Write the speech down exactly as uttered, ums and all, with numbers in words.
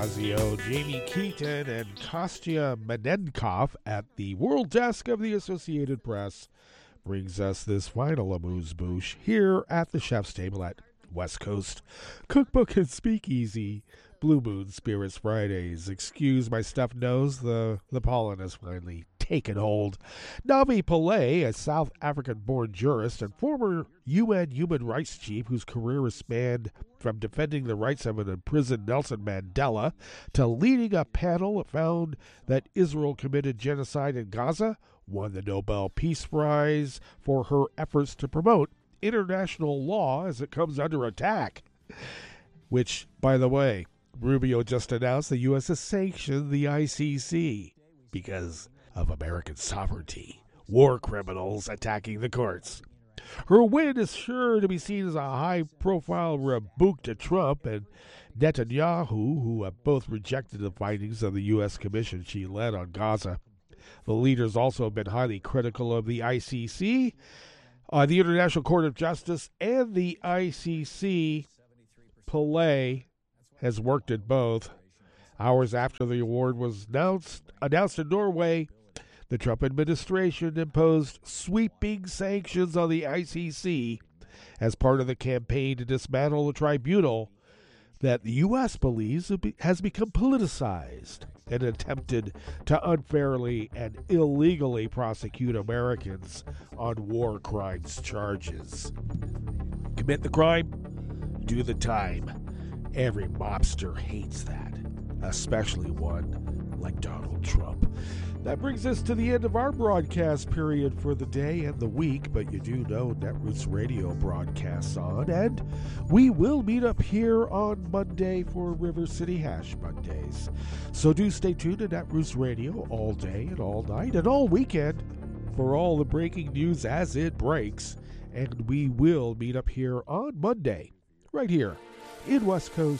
Fazio, Jamie Keaton, and Kostya Menenkov at the World Desk of the Associated Press brings us this final amuse-bouche here at the Chef's Table at West Coast Cookbook and Speakeasy. Blue Moon Spirits Fridays. Excuse my stuffed nose, the, the pollen has finally taken hold. Navi Pillay, a South African-born jurist and former U N human rights chief whose career has spanned from defending the rights of an imprisoned Nelson Mandela to leading a panel that found that Israel committed genocide in Gaza, won the Nobel Peace Prize for her efforts to promote international law as it comes under attack. Which, by the way, Rubio just announced the U S has sanctioned the I C C because of American sovereignty. War criminals attacking the courts. Her win is sure to be seen as a high-profile rebuke to Trump and Netanyahu, who have both rejected the findings of the U S commission she led on Gaza. The leaders also have been highly critical of the I C C, uh, the International Court of Justice, and the I C C. Pillay has worked at both. Hours after the award was announced, announced in Norway, the Trump administration imposed sweeping sanctions on the I C C as part of the campaign to dismantle the tribunal that the U S believes has become politicized and attempted to unfairly and illegally prosecute Americans on war crimes charges. Commit the crime, do the time. Every mobster hates that, especially one like Donald Trump. That brings us to the end of our broadcast period for the day and the week, but you do know Netroots Radio broadcasts on, and we will meet up here on Monday for River City Hash Mondays. So do stay tuned to Netroots Radio all day and all night and all weekend for all the breaking news as it breaks, and we will meet up here on Monday, right here in West Coast